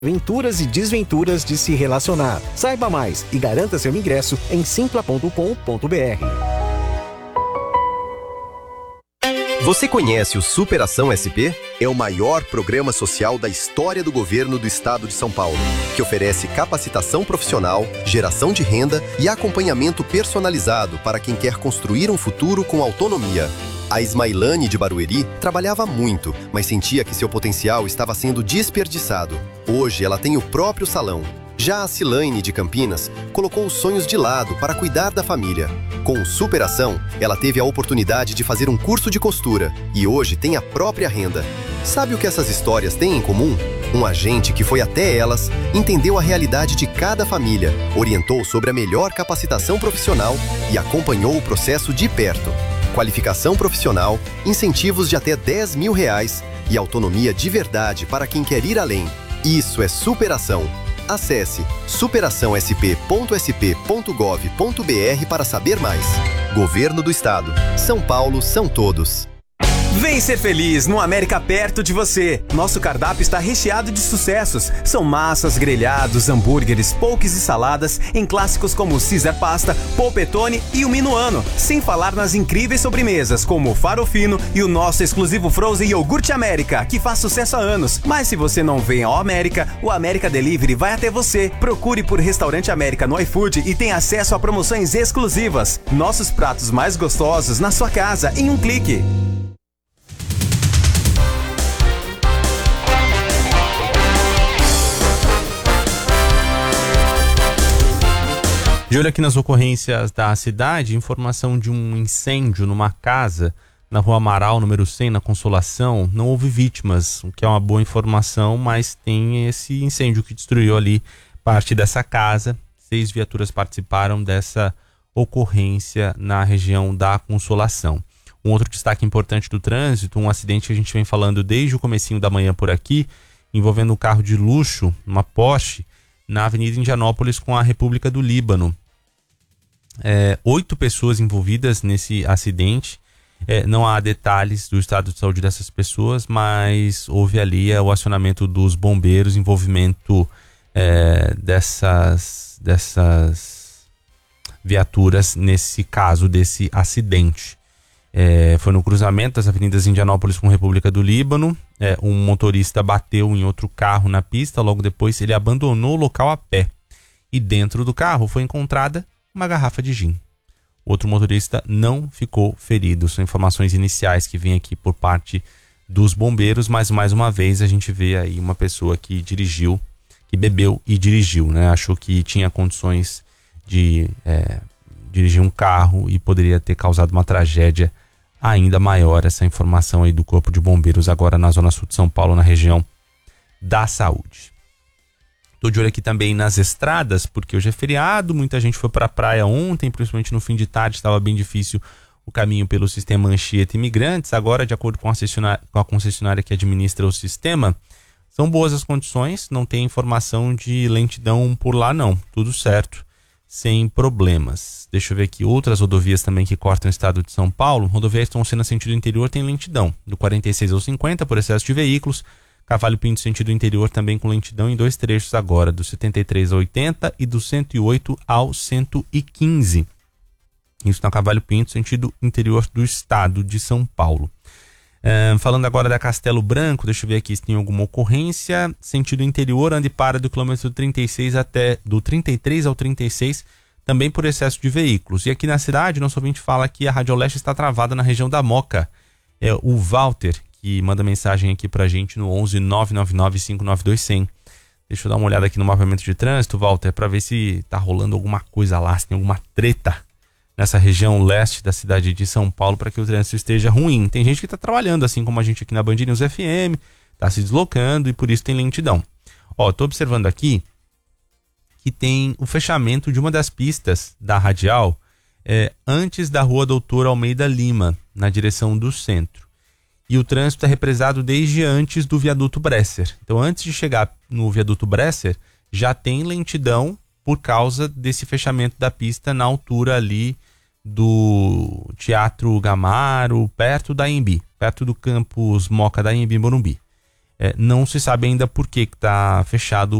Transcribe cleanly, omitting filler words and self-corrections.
Aventuras e desventuras de se relacionar. Saiba mais e garanta seu ingresso em simpla.com.br. Você conhece o Superação SP? É o maior programa social da história do governo do estado de São Paulo, que oferece capacitação profissional, geração de renda e acompanhamento personalizado para quem quer construir um futuro com autonomia. A Ismailane de Barueri trabalhava muito, mas sentia que seu potencial estava sendo desperdiçado. Hoje ela tem o próprio salão. Já a Cilaine de Campinas colocou os sonhos de lado para cuidar da família. Com Superação, ela teve a oportunidade de fazer um curso de costura e hoje tem a própria renda. Sabe o que essas histórias têm em comum? Um agente que foi até elas, entendeu a realidade de cada família, orientou sobre a melhor capacitação profissional e acompanhou o processo de perto. Qualificação profissional, incentivos de até R$10 mil e autonomia de verdade para quem quer ir além. Isso é superação. Acesse superaçãosp.sp.gov.br para saber mais. Governo do Estado. São Paulo são todos. Vem ser feliz no América perto de você. Nosso cardápio está recheado de sucessos. São massas, grelhados, hambúrgueres, poques e saladas em clássicos como Caesar Pasta, Polpettone e o Minuano. Sem falar nas incríveis sobremesas como o Farofino e o nosso exclusivo Frozen Iogurte América, que faz sucesso há anos. Mas se você não vem ao América, o América Delivery vai até você. Procure por Restaurante América no iFood e tenha acesso a promoções exclusivas. Nossos pratos mais gostosos na sua casa em um clique. De olho aqui nas ocorrências da cidade, informação de um incêndio numa casa na Rua Amaral, número 100, na Consolação. Não houve vítimas, o que é uma boa informação, mas tem esse incêndio que destruiu ali parte dessa casa. 6 viaturas participaram dessa ocorrência na região da Consolação. Um outro destaque importante do trânsito, um acidente que a gente vem falando desde o comecinho da manhã por aqui, envolvendo um carro de luxo, uma Porsche, na Avenida Indianópolis com a República do Líbano. 8 pessoas envolvidas nesse acidente. Não há detalhes do estado de saúde dessas pessoas, mas houve ali o acionamento dos bombeiros, envolvimento dessas viaturas nesse caso desse acidente. Foi no cruzamento das avenidas Indianópolis com República do Líbano. Um motorista bateu em outro carro na pista, logo depois ele abandonou o local a pé. E dentro do carro foi encontrada uma garrafa de gin. O outro motorista não ficou ferido. São informações iniciais que vêm aqui por parte dos bombeiros, mas mais uma vez a gente vê aí uma pessoa que dirigiu, que bebeu e dirigiu, né? Achou que tinha condições de dirigir um carro e poderia ter causado uma tragédia ainda maior. Essa informação aí do Corpo de Bombeiros agora na Zona Sul de São Paulo, na região da Saúde. Tô de olho aqui também nas estradas, porque hoje é feriado, muita gente foi para a praia ontem, principalmente no fim de tarde, estava bem difícil o caminho pelo sistema Anchieta Imigrantes. Agora, de acordo com a concessionária que administra o sistema, são boas as condições, não tem informação de lentidão por lá não, tudo certo, sem problemas. Deixa eu ver aqui outras rodovias também que cortam o estado de São Paulo. Rodovias que estão sendo no sentido interior tem lentidão, do 46 ao 50 por excesso de veículos. Cavalho Pinto sentido interior também com lentidão em 2 trechos agora, do 73 ao 80 e do 108 ao 115. Isso na Cavalho Pinto, sentido interior do estado de São Paulo. Falando agora da Castelo Branco, deixa eu ver aqui se tem alguma ocorrência. Sentido interior, anda e para do quilômetro 36 até do 33 ao 36, também por excesso de veículos. E aqui na cidade, nosso ouvinte fala que a Rádio Leste está travada na região da Moca. É o Walter que manda mensagem aqui pra gente no 11 999 592 100. Deixa eu dar uma olhada aqui no mapeamento de trânsito, Walter, para ver se tá rolando alguma coisa lá, se tem alguma treta nessa região leste da cidade de São Paulo para que o trânsito esteja ruim. Tem gente que tá trabalhando, assim como a gente aqui na Band News FM, tá se deslocando e por isso tem lentidão. Tô observando aqui que tem o fechamento de uma das pistas da radial antes da Rua Doutor Almeida Lima, na direção do centro. E o trânsito é represado desde antes do viaduto Bresser. Então, antes de chegar no viaduto Bresser, já tem lentidão por causa desse fechamento da pista na altura ali do Teatro Gamaro, perto da Anhembi, perto do campus Moca da Anhembi Morumbi. Não se sabe ainda por que está fechado